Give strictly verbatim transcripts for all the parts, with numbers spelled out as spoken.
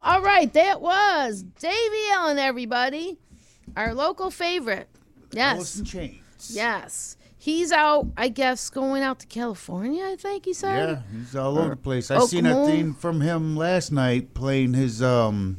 All right, that was Davy Allen, everybody. Our local favorite. Yes. Alice in Chains. Yes. He's out, I guess, going out to California, I think he said. Yeah, he's all over the place. I Oklahoma. seen a thing from him last night playing his um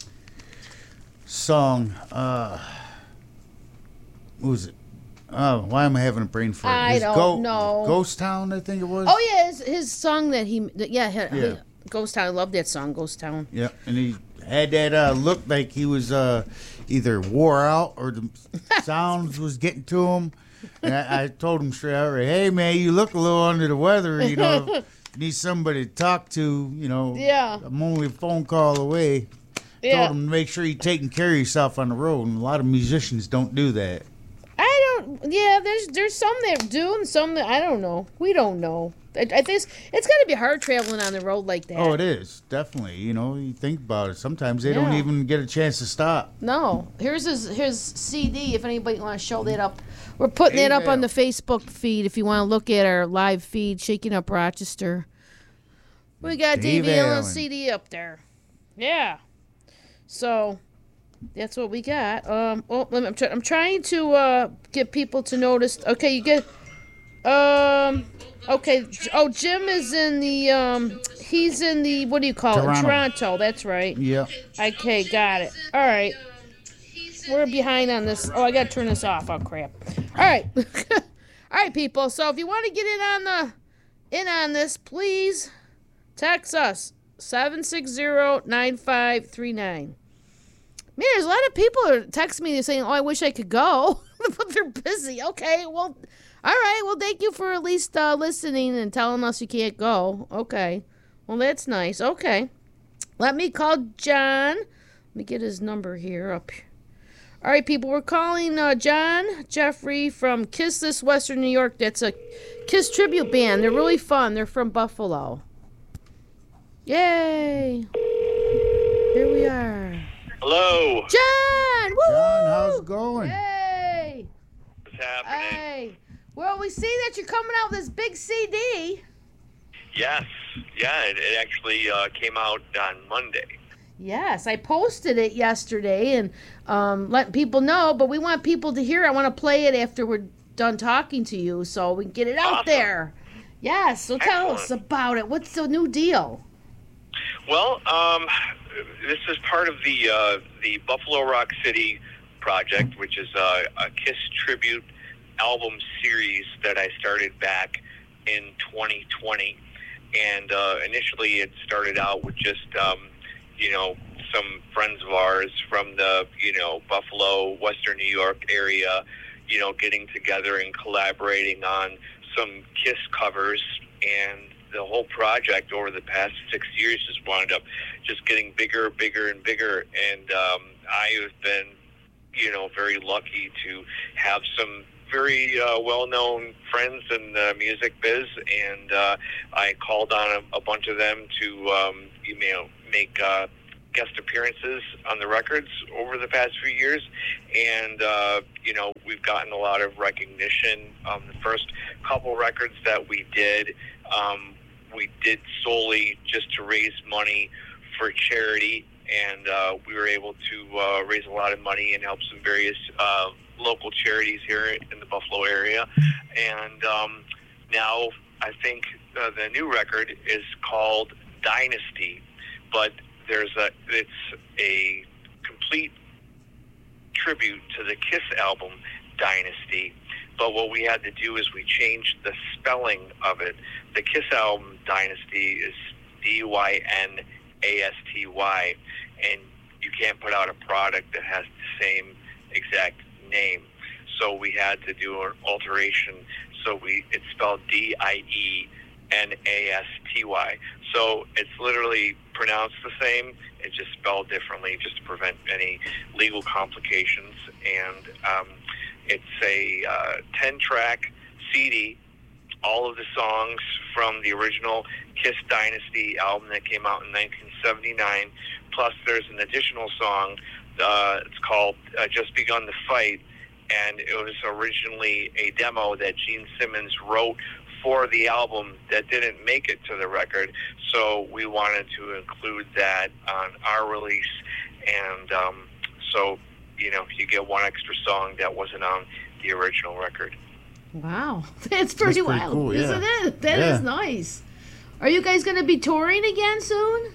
song. Uh, what was it? Oh, why am I having a brain fart? I His don't Go- know. Ghost Town, I think it was. Oh, yeah, his, his song that he, yeah, he, Yeah. Ghost Town. I love that song, Ghost Town. Yeah, and he had that uh, look like he was uh, either wore out or the sounds was getting to him. And I, I told him straight out, hey, man, you look a little under the weather. You know, you need somebody to talk to. You know, Yeah. I'm only a phone call away. Yeah. Told him to make sure you're taking care of yourself on the road. And a lot of musicians don't do that. I don't, yeah, there's there's some that do and some that, I don't know. We don't know. I, I think it's, it's got to be hard traveling on the road like that. Oh, it is. Definitely. You know, you think about it. Sometimes they don't Yeah. even get a chance to stop. No. Here's his, his C D, if anybody want to show that up. We're putting that up on the Facebook feed if you want to look at our live feed, Shaking Up Rochester. We got Dave Davey Allen Allen. C D up there. Yeah. So that's what we got. Um, well, let me, I'm, try, I'm trying to uh, get people to notice. Okay, you get. Um. Okay. Oh, Jim is in the. Um. He's in the. What do you call Toronto. it? Toronto. That's right. Yeah. Okay, got it. All right. We're behind on this. Oh, I gotta turn this off. Oh crap. All right. All right, people. So if you want to get in on the in on this, please text us seven six zero nine five three nine. Man, there's a lot of people are texting me saying, "Oh, I wish I could go," but they're busy. Okay, well, all right. Well, thank you for at least uh, listening and telling us you can't go. Okay. Well, that's nice. Okay. Let me call John. Let me get his number here up. All right, people. We're calling uh, John Jeffrey from Kiss This Western New York. That's a Kiss tribute band. They're really fun. They're from Buffalo. Yay. Here we are. Hello. John! Woo! John, how's it going? Hey! What's happening? Hey! Well, we see that you're coming out with this big C D. Yes. Yeah, it, it actually uh, came out on Monday. Yes, I posted it yesterday and um, letting people know, but we want people to hear it. I want to play it after we're done talking to you so we can get it out Awesome. there. Yes, so tell us Excellent. about it. What's the new deal? Well, um, this is part of the uh, the Buffalo Rock City project, which is uh, a Kiss tribute album series that I started back in twenty twenty. And uh, initially it started out with just, um, you know, some friends of ours from the, you know, Buffalo, Western New York area, you know, getting together and collaborating on some Kiss covers. And the whole project over the past six years just wound up just getting bigger, bigger, and bigger. And um, I have been, you know, very lucky to have some very uh, well-known friends in the music biz, and uh, I called on a, a bunch of them to, um, you know, make uh, guest appearances on the records over the past few years. And, uh, you know, we've gotten a lot of recognition. Um, the first couple records that we did, um, we did solely just to raise money for charity, and uh, we were able to uh, raise a lot of money and help some various uh, local charities here in the Buffalo area. And um, now I think uh, the new record is called Dynasty, but there's a it's a complete tribute to the Kiss album Dynasty. But what we had to do is we changed the spelling of it. The Kiss album Dynasty is D Y N A S T Y, and you can't put out a product that has the same exact name. So we had to do an alteration. So we it's spelled D I E N A S T Y. So it's literally pronounced the same. It's just spelled differently, just to prevent any legal complications. And um, it's a uh, ten-track C D. All of the songs from the original Kiss Dynasty album that came out in nineteen seventy-nine. Plus, there's an additional song. Uh, it's called uh, Just Begun to Fight, and it was originally a demo that Gene Simmons wrote for the album that didn't make it to the record. So we wanted to include that on our release. And um, so, you know, you get one extra song that wasn't on the original record. Wow. That's pretty, pretty wild, cool, yeah. isn't it? That Yeah. is nice. Are you guys going to be touring again soon?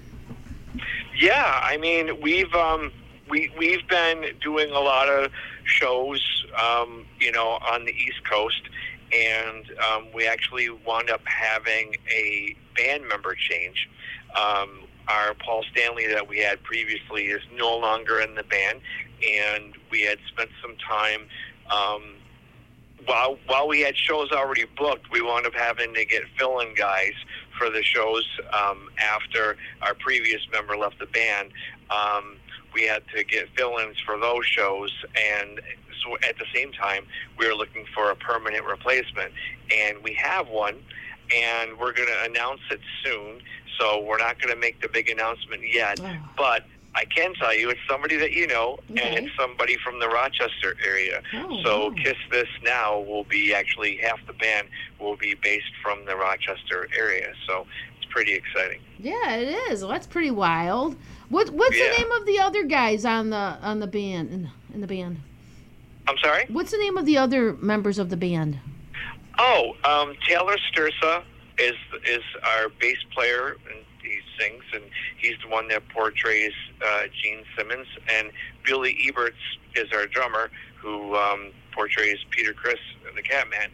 Yeah, I mean, we've um, we we've been doing a lot of shows, um, you know, on the East Coast, and um, we actually wound up having a band member change. Um, our Paul Stanley that we had previously is no longer in the band, and we had spent some time. Um, While while we had shows already booked, we wound up having to get fill-in guys for the shows um, after our previous member left the band. Um, we had to get fill-ins for those shows, and so at the same time, we were looking for a permanent replacement. And we have one, and we're going to announce it soon. So we're not going to make the big announcement yet, Oh. but I can tell you it's somebody that you know, Okay. and it's somebody from the Rochester area. Oh, so wow. Kiss This Now will be actually half the band will be based from the Rochester area. So it's pretty exciting. Yeah, it is. Well, that's pretty wild. What What's Yeah. the name of the other guys on the on the band in, in the band? I'm sorry? What's the name of the other members of the band? Oh, um, Taylor Sturza is is our bass player, and he sings, and he's the one that portrays uh, Gene Simmons. And Billy Eberts is our drummer, who um, portrays Peter Criss in the Catman.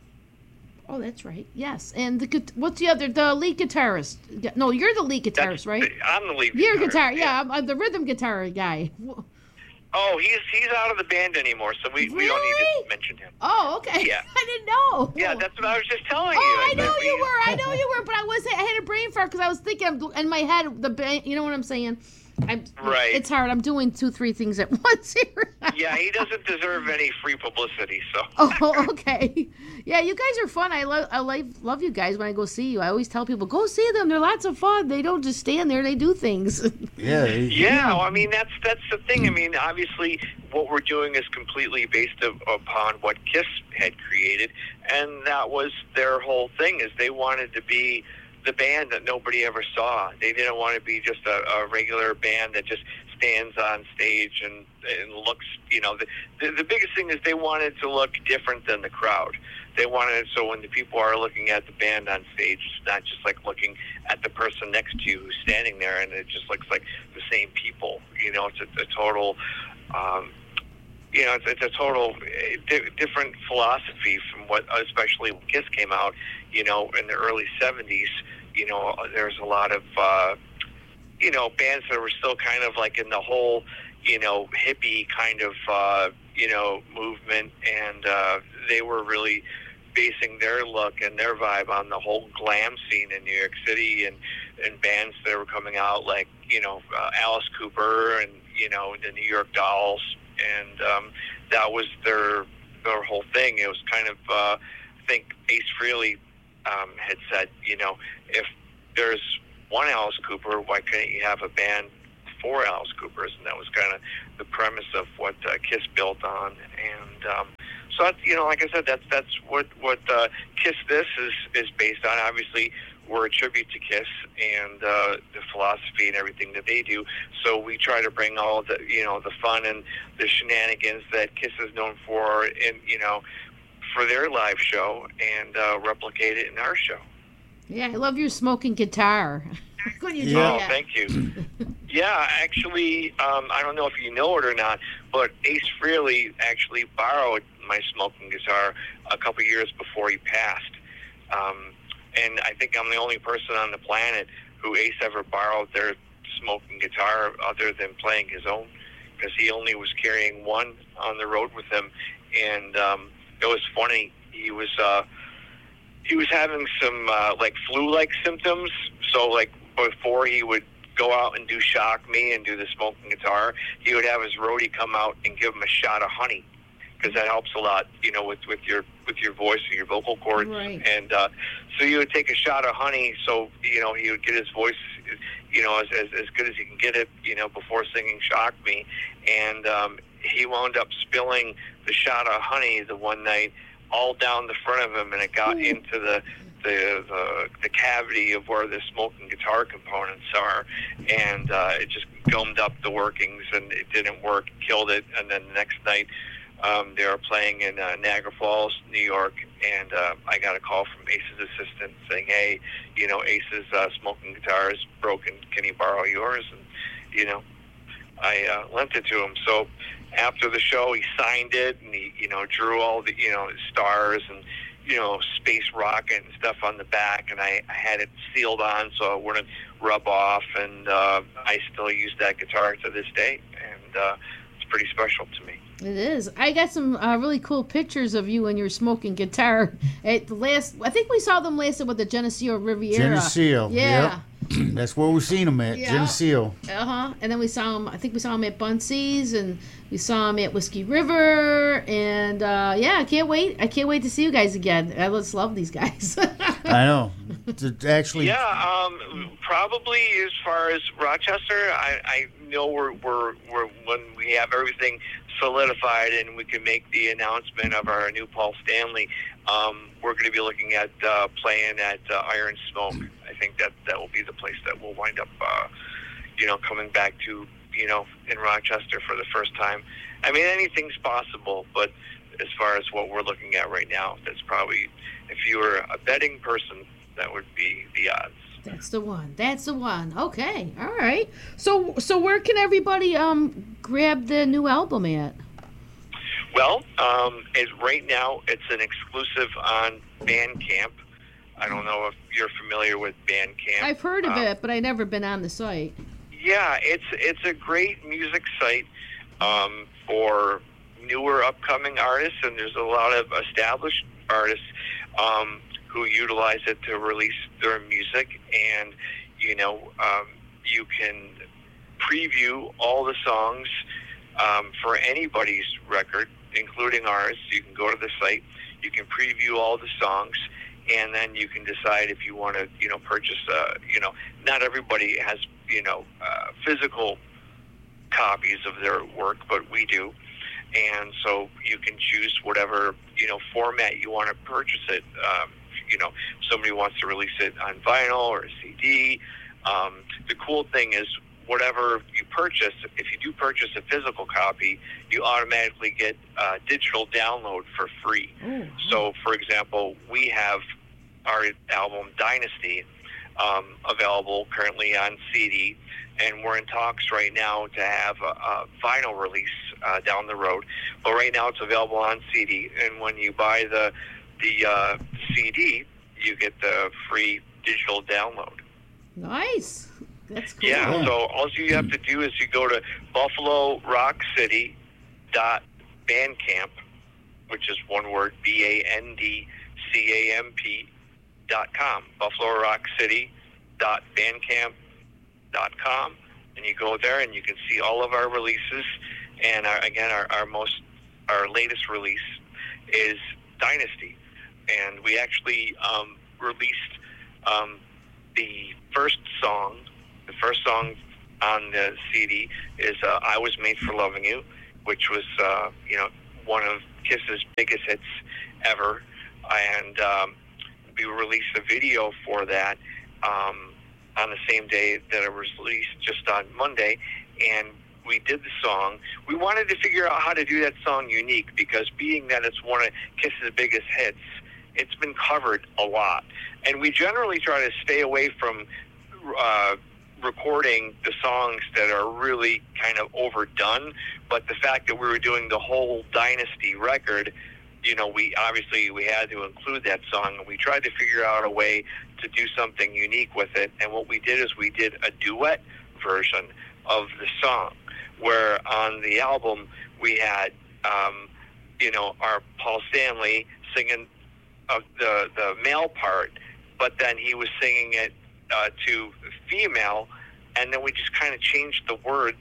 Oh, that's right. Yes. And the guit- what's the other? The lead guitarist. No, you're the lead guitarist, That's- right? I'm the lead You're guitarist, guitar. Yeah, I'm, I'm the rhythm guitar guy. Oh, he's he's out of the band anymore, so we, we don't need Really? to mention him. Oh, okay. Yeah. I didn't know. Yeah, that's what I was just telling Oh, you. I know Like, you we- were. I know you were, but I was. I had a brain fart because I was thinking I'm, in my head the band. You know what I'm saying? I'm, Right. It's hard. I'm doing two, three things at once here. Yeah, he doesn't deserve any free publicity, so. Oh, okay. Yeah, you guys are fun. I love, I love, love you guys when I go see you. I always tell people, go see them. They're lots of fun. They don't just stand there. They do things. Yeah. he- Yeah, well, I mean that's that's the thing. I mean, obviously, what we're doing is completely based of, upon what Kiss had created, and that was their whole thing. Is they wanted to be the band that nobody ever saw. They didn't want to be just a, a regular band that just stands on stage and, and looks. You know, the, the the biggest thing is they wanted to look different than the crowd. They wanted it so when the people are looking at the band on stage, it's not just like looking at the person next to you who's standing there, and it just looks like the same people. You know, it's a, a total, um, you know, it's, it's a total uh, di- different philosophy from what, especially when Kiss came out. You know, in the early seventies, you know, there's a lot of, uh, you know, bands that were still kind of like in the whole, you know, hippie kind of, uh, you know, movement, and uh, they were really basing their look and their vibe on the whole glam scene in New York City, and, and bands that were coming out like, you know, uh, Alice Cooper and, you know, the New York Dolls, and um, that was their their whole thing. It was kind of, uh, I think Ace Frehley um, had said, you know, if there's one Alice Cooper, why couldn't you have a band for Alice Coopers? And that was kind of the premise of what uh, Kiss built on. And um, so that's, you know, like I said, that's that's what what uh, Kiss This is is based on. Obviously, we're a tribute to Kiss and uh, the philosophy and everything that they do. So we try to bring all the, you know, the fun and the shenanigans that Kiss is known for, in, you know, for their live show, and uh, replicate it in our show. Yeah, I love your smoking guitar. Couldn't you do Yeah. Oh, that? thank you. Yeah, actually, um, I don't know if you know it or not, but Ace Frehley actually borrowed my smoking guitar a couple years before he passed. Um, and I think I'm the only person on the planet who Ace ever borrowed their smoking guitar other than playing his own, because he only was carrying one on the road with him. And um, it was funny. He was... Uh, He was having some uh, like flu-like symptoms, so like before he would go out and do Shock Me and do the smoking guitar, he would have his roadie come out and give him a shot of honey, because that helps a lot, you know, with, with your with your voice and your vocal cords. Right. And uh, so he would take a shot of honey, so you know he would get his voice, you know, as as, as good as he can get it, you know, before singing Shock Me. And um, he wound up spilling the shot of honey the one night all down the front of him, and it got into the the the, the cavity of where the smoking guitar components are, and uh, it just gummed up the workings, and it didn't work, killed it. And then the next night, um, they were playing in uh, Niagara Falls, New York, and uh, I got a call from Ace's assistant saying, "Hey, you know, Ace's uh, smoking guitar is broken. Can he borrow yours?" And you know, I uh, lent it to him. So after the show, he signed it, and he, you know, drew all the, you know, stars and, you know, space rocket and stuff on the back, and I, I had it sealed on so it wouldn't rub off, and uh, I still use that guitar to this day, and uh, it's pretty special to me. It is. I got some uh, really cool pictures of you and your smoking guitar at the last. I think we saw them last with the Geneseo Riviera. Geneseo. Yeah. Yep. That's where we seen them at. Yeah. Geneseo. Uh huh. And then we saw them. I think we saw them at Bunsey's, and we saw them at Whiskey River. And uh, yeah, I can't wait. I can't wait to see you guys again. I just love these guys. I know. To actually. Yeah. Um. Probably as far as Rochester, I, I know we're, we're we're when we have everything solidified and we can make the announcement of our new Paul Stanley. Um, we're going to be looking at uh, playing at uh, Iron Smoke. I think that that will be the place that we'll wind up, uh, you know, coming back to, you know, in Rochester for the first time. I mean, anything's possible, but as far as what we're looking at right now, that's probably, if you were a betting person, that would be the odds. That's the one. That's the one. Okay. All right. So, so where can everybody um grab the new album at? Well, um, is right now it's an exclusive on Bandcamp. I don't know if you're familiar with Bandcamp. I've heard of um, it, but I've never been on the site. Yeah, it's it's a great music site um, for newer upcoming artists, and there's a lot of established artists um, who utilize it to release their music. And you know, um, you can preview all the songs um, for anybody's record, including ours. You can go to the site, you can preview all the songs, and then you can decide if you want to, you know, purchase. Uh, you know, not everybody has, you know, uh, physical copies of their work, but we do, and so you can choose whatever, you know, format you want to purchase it. Um, you know, if somebody wants to release it on vinyl or a C D. Um, the cool thing is, whatever you purchase, if you do purchase a physical copy, you automatically get a digital download for free. Ooh. So, for example, we have our album Dynasty um, available currently on C D, and we're in talks right now to have a, a vinyl release uh, down the road. But right now it's available on C D, and when you buy the the uh, C D, you get the free digital download. Nice. That's cool. Yeah, so all you have to do is you go to buffalo rock city dot bandcamp, which is one word, B A N D C A M P dot com, buffalo rock city dot bandcamp dot com, and you go there and you can see all of our releases. And our, again, our, our most, our latest release is Dynasty, and we actually um, released um, the first song. The first song on the C D is uh, I Was Made for Loving You, which was, uh, you know, one of Kiss's biggest hits ever. And um, we released a video for that um, on the same day that it was released, just on Monday. And we did the song. We wanted to figure out how to do that song unique, because being that it's one of Kiss's biggest hits, it's been covered a lot. And we generally try to stay away from uh, recording the songs that are really kind of overdone, but the fact that we were doing the whole Dynasty record, you know, we obviously we had to include that song, and we tried to figure out a way to do something unique with it. And what we did is we did a duet version of the song, where on the album we had um, you know, our Paul Stanley singing uh, the the male part, but then he was singing it Uh, to female, and then we just kind of changed the words.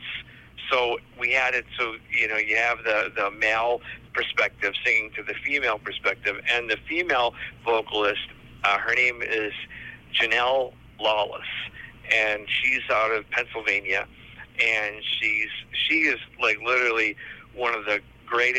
So we had it so, you know, you have the, the male perspective singing to the female perspective, and the female vocalist, uh, her name is Janelle Lawless, and she's out of Pennsylvania, and she's she is like literally one of the greatest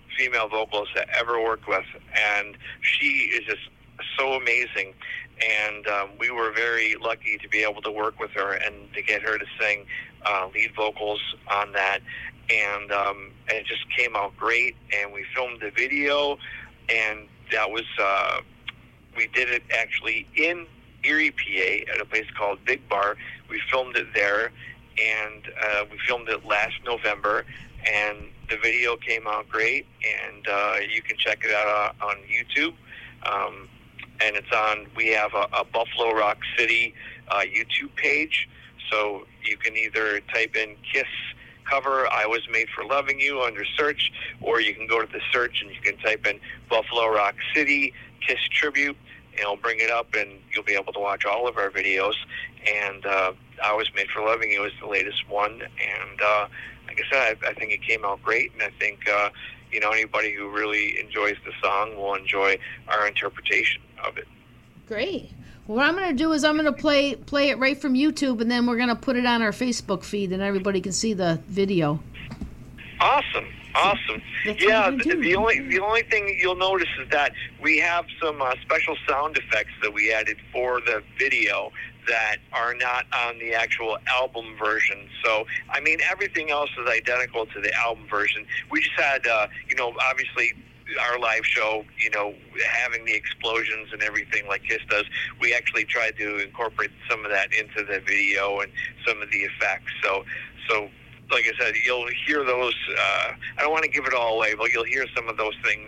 female vocalist I ever worked with, and she is just so amazing. And um, we were very lucky to be able to work with her and to get her to sing uh, lead vocals on that. And, um, and it just came out great. And we filmed the video, and that was uh, we did it actually in Erie, P A, at a place called Big Bar. We filmed it there, and uh, we filmed it last November. And the video came out great, and uh, you can check it out uh, on YouTube. Um, and it's on, we have a, a Buffalo Rock City uh, YouTube page, so you can either type in Kiss cover, I Was Made for Loving You under search, or you can go to the search and you can type in Buffalo Rock City Kiss Tribute, and it'll bring it up, and you'll be able to watch all of our videos. And uh, I Was Made for Loving You is the latest one, and uh, like I said, I, I think it came out great, and I think uh, you know, anybody who really enjoys the song will enjoy our interpretation of it. Great. Well, what I'm going to do is I'm going to play play it right from YouTube, and then we're going to put it on our Facebook feed, and everybody can see the video. Awesome. Awesome. That's Yeah, what the, we do. the only the only thing you'll notice is that we have some uh, special sound effects that we added for the video that are not on the actual album version. So, I mean, everything else is identical to the album version. We just had, uh, you know, obviously our live show, you know, having the explosions and everything like Kiss does, we actually tried to incorporate some of that into the video and some of the effects. So, so like I said, you'll hear those, uh, I don't want to give it all away, but you'll hear some of those things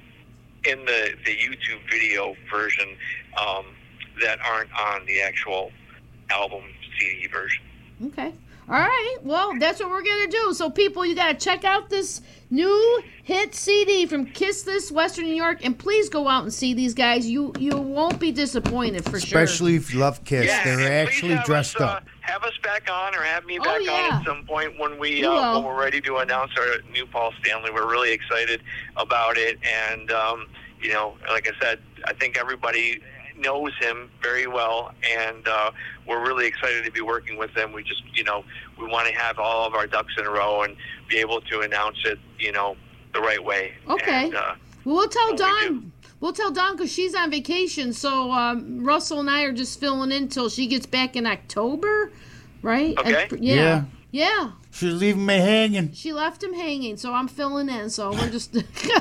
in the, the YouTube video version um, that aren't on the actual album C D version. Okay. All right. Well, that's what we're going to do. So, people, you got to check out this new hit C D from Kiss This Western New York, and please go out and see these guys. You you won't be disappointed for sure. Especially if you love Kiss. Yeah, and They're please actually have dressed us, uh, up. Have us back on, or have me Oh, back yeah. on at some point when we We uh, will. when we're ready to announce our new Paul Stanley. We're really excited about it, and um, you know, like I said, I think everybody knows him very well, and uh, we're really excited to be working with him. We just, you know, we want to have all of our ducks in a row and be able to announce it, you know, the right way. Okay. And, uh, Well, we'll tell what we Dawn. do. We'll tell Dawn because she's on vacation. So um, Russell and I are just filling in until she gets back in October, right? Okay. I- yeah. Yeah. Yeah. She's leaving me hanging. She left him hanging, so I'm filling in. So we're just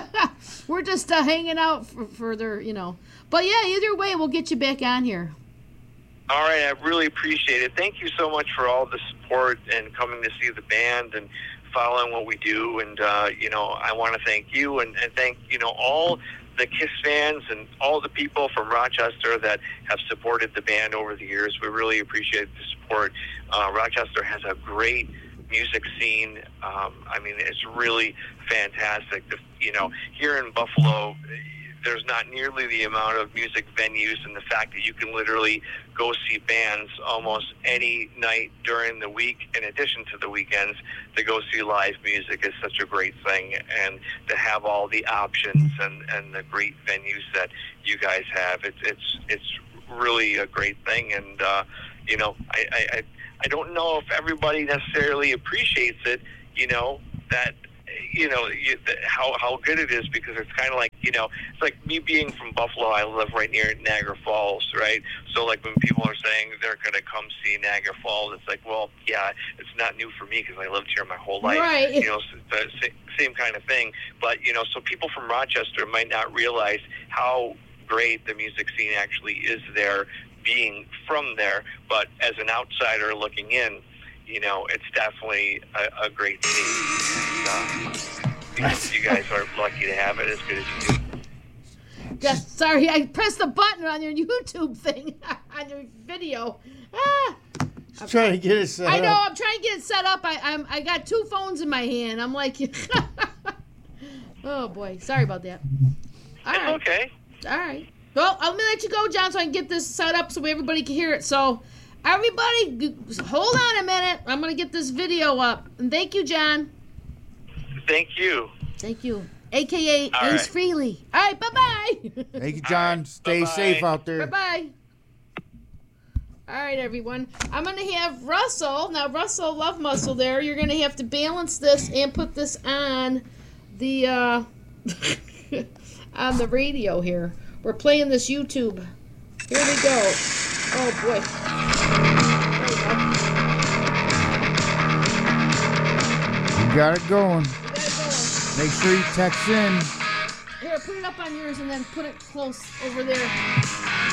we're just uh, hanging out for further, you know. But yeah, either way, we'll get you back on here. All right, I really appreciate it. Thank you so much for all the support and coming to see the band and following what we do. And, uh, you know, I want to thank you and, and thank, you know, all the Kiss fans and all the people from Rochester that have supported the band over the years. We really appreciate the support. Uh, Rochester has a great music scene. Um, I mean, it's really fantastic. The, you know, here in Buffalo, there's not nearly the amount of music venues, and the fact that you can literally go see bands almost any night during the week, in addition to the weekends, to go see live music is such a great thing. And to have all the options and, and the great venues that you guys have, it's it's it's really a great thing. And uh, you know, I, I I I don't know if everybody necessarily appreciates it. You know that. You know you, the, how how good it is, because it's kind of like, you know, it's like me being from Buffalo. I live right near Niagara Falls, right? So like when people are saying they're going to come see Niagara Falls, it's like, well, yeah, it's not new for me because I lived here my whole life. Right. You know, it's the sa- same kind of thing. But you know, so people from Rochester might not realize how great the music scene actually is there, being from there. But as an outsider looking in, you know, it's definitely a, a great scene. And, uh, you, know, you guys are lucky to have it as good as you do. Yeah, sorry, I pressed the button on your YouTube thing on your video. Ah, She's trying to get it set I know. up. I'm trying to get it set up. I I'm I got two phones in my hand. I'm like, oh boy, sorry about that. All It's right, okay. all right. Well, I'm gonna let you go, John, so I can get this set up so everybody can hear it. So, everybody, g- hold on a minute. I'm gonna get this video up. And thank you, John. Thank you. Thank you, A K A All Ace right. Freely. All right, bye bye. Thank you, John. right. Stay Bye-bye. safe out there. Bye bye. All right, everyone. I'm going to have Russell. Now, Russell, Love Muscle there. You're going to have to balance this and put this on the uh, on the radio here. We're playing this YouTube. Here we go. Oh boy. There we go. You got it going. We got it going. Make sure you text in. Here, put it up on yours and then put it close over there.